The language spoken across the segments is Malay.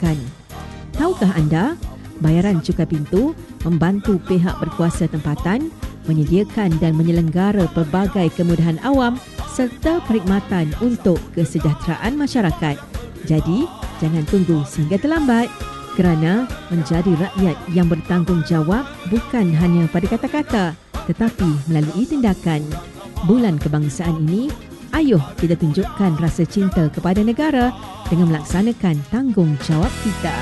masyarakat. Tahukah anda, bayaran cukai pintu membantu pihak berkuasa tempatan menyediakan dan menyelenggara pelbagai kemudahan awam serta perkhidmatan untuk kesejahteraan masyarakat. Jadi, jangan tunggu sehingga terlambat kerana menjadi rakyat yang bertanggungjawab bukan hanya pada kata-kata tetapi melalui tindakan. Bulan kebangsaan ini, ayuh kita tunjukkan rasa cinta kepada negara dengan melaksanakan tanggungjawab kita.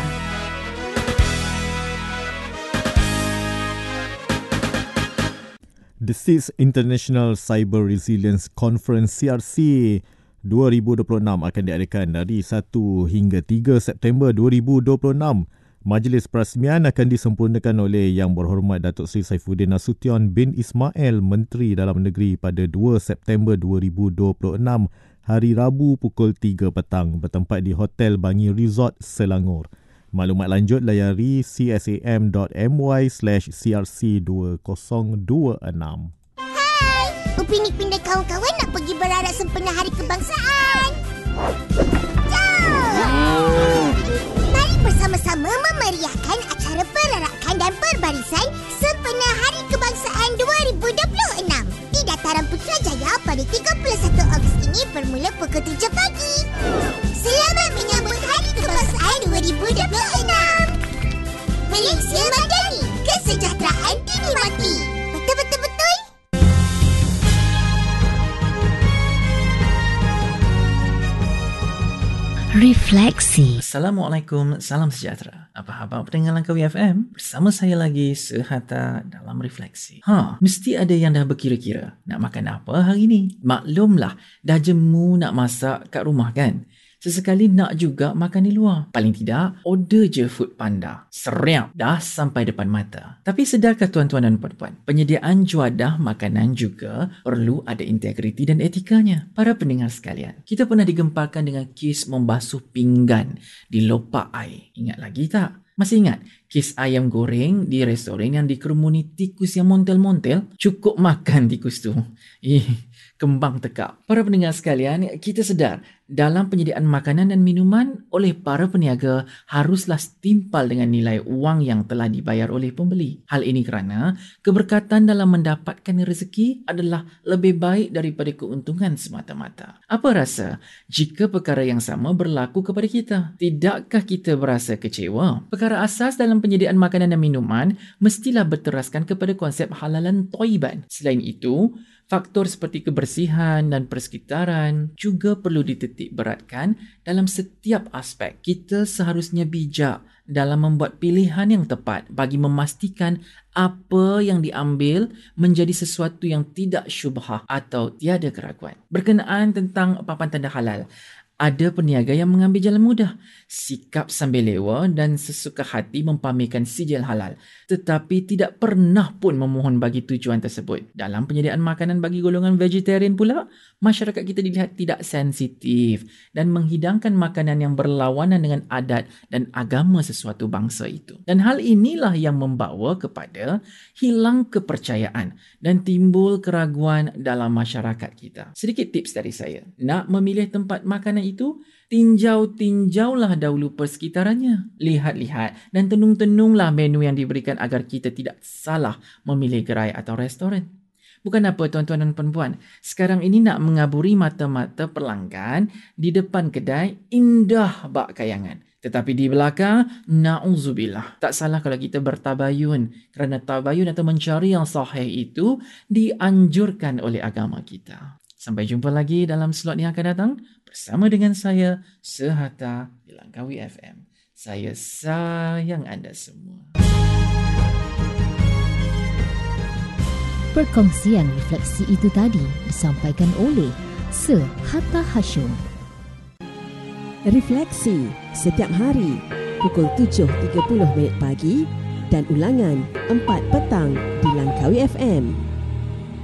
The 6th International Cyber Resilience Conference CRC 2026 akan diadakan dari 1 hingga 3 September 2026. Majlis perasmian akan disempurnakan oleh Yang Berhormat Datuk Seri Saifuddin Nasution bin Ismail, Menteri Dalam Negeri pada 2 September 2026, hari Rabu pukul 3 petang bertempat di Hotel Bangi Resort, Selangor. Maklumat lanjut layari csam.my/crc2026. Hai, Upinik pindah kawan-kawan nak pergi berarak sempena Hari Kebangsaan. Jom! Mari bersama-sama memeriahkan acara perarakan dan perbarisan sempena Hari Kebangsaan 2026 di Dataran Putrajaya pada 31 Ogos ini bermula pukul 7 pagi. Selamat menyambut Hari Kebangsaan 2026. Malaysia Madani, kesejahteraan dinikmati. Betul-betul-betul. Refleksi. Assalamualaikum, salam sejahtera. Apa khabar pendengar Langkawi FM? Bersama saya lagi, Sehatta dalam Refleksi. Mesti ada yang dah berkira-kira nak makan apa hari ni. Maklumlah, dah jemu nak masak kat rumah kan? Sesekali nak juga makan di luar. Paling tidak, order je Food Panda. Seriap, dah sampai depan mata. Tapi sedarkah tuan-tuan dan puan-puan, penyediaan juadah makanan juga perlu ada integriti dan etikanya. Para pendengar sekalian, kita pernah digemparkan dengan kes membasuh pinggan di lopak air. Ingat lagi tak? Masih ingat kes ayam goreng di restoran yang dikerumuni tikus yang montel-montel? Cukup makan tikus tu. Kembang tekak. Para pendengar sekalian, kita sedar dalam penyediaan makanan dan minuman oleh para peniaga haruslah setimpal dengan nilai wang yang telah dibayar oleh pembeli. Hal ini kerana keberkatan dalam mendapatkan rezeki adalah lebih baik daripada keuntungan semata-mata. Apa rasa jika perkara yang sama berlaku kepada kita? Tidakkah kita berasa kecewa? Perkara asas dalam penyediaan makanan dan minuman mestilah berteraskan kepada konsep halalan thayyiban. Selain itu, faktor seperti kebersihan dan persekitaran juga perlu dititik beratkan dalam setiap aspek. Kita seharusnya bijak dalam membuat pilihan yang tepat bagi memastikan apa yang diambil menjadi sesuatu yang tidak syubhah atau tiada keraguan. Berkenaan tentang papan tanda halal, ada peniaga yang mengambil jalan mudah, sikap sambil lewa dan sesuka hati mempamerkan sijil halal, tetapi tidak pernah pun memohon bagi tujuan tersebut. Dalam penyediaan makanan bagi golongan vegetarian pula, masyarakat kita dilihat tidak sensitif dan menghidangkan makanan yang berlawanan dengan adat dan agama sesuatu bangsa itu. Dan hal inilah yang membawa kepada hilang kepercayaan dan timbul keraguan dalam masyarakat kita. Sedikit tips dari saya. Nak memilih tempat makanan itu, tinjaulah dahulu persekitarannya. Lihat-lihat dan tenung-tenunglah menu yang diberikan agar kita tidak salah memilih gerai atau restoran. Bukan apa tuan-tuan dan puan-puan, sekarang ini nak mengaburi mata-mata pelanggan di depan kedai indah bak kayangan. Tetapi di belakang, na'udzubillah. Tak salah kalau kita bertabayun, kerana tabayun atau mencari yang sahih itu dianjurkan oleh agama kita. Sampai jumpa lagi dalam slot yang akan datang bersama dengan saya, Sehatta di Langkawi FM. Saya sayang anda semua. Perkongsian refleksi itu tadi disampaikan oleh Sehatta Hashim. Refleksi setiap hari pukul 7.30 pagi dan ulangan 4 petang di Langkawi FM.